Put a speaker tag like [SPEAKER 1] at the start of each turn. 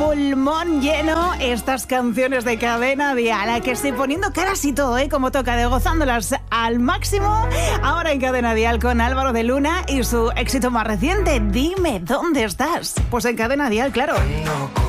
[SPEAKER 1] pulmón lleno estas canciones de Cadena Dial, a que estoy poniendo caras y todo, como toca, de gozándolas al máximo. Ahora en Cadena Dial con Álvaro de Luna y su éxito más reciente, Dime dónde estás. Pues en Cadena Dial, claro.